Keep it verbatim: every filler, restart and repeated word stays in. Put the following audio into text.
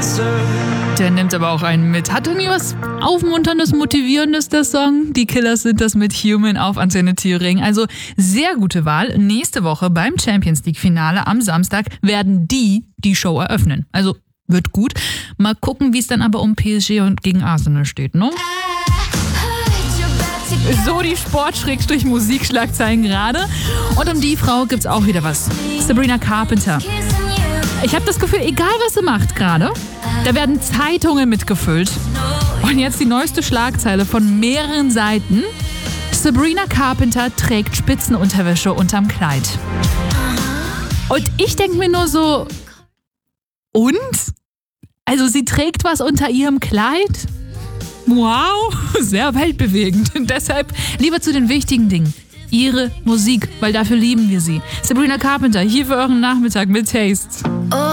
Der nimmt aber auch einen mit. Hat irgendwie was Aufmunterndes, Motivierendes, der Song. Die Killers sind das mit Human auf Antenne Thüringen. Also sehr gute Wahl. Nächste Woche beim Champions League Finale am Samstag werden die die Show eröffnen. Also wird gut. Mal gucken, wie es dann aber um P S G und gegen Arsenal steht, ne? So die Sport-Musik-Schlagzeilen gerade. Und um die Frau gibt's auch wieder was. Sabrina Carpenter. Ich habe das Gefühl, egal was sie macht gerade, da werden Zeitungen mitgefüllt. Und jetzt die neueste Schlagzeile von mehreren Seiten. Sabrina Carpenter trägt Spitzenunterwäsche unterm Kleid. Und ich denke mir nur so, und? Also sie trägt was unter ihrem Kleid? Wow, sehr weltbewegend. Und deshalb lieber zu den wichtigen Dingen. Ihre Musik, weil dafür lieben wir sie. Sabrina Carpenter, hier für euren Nachmittag mit Taste.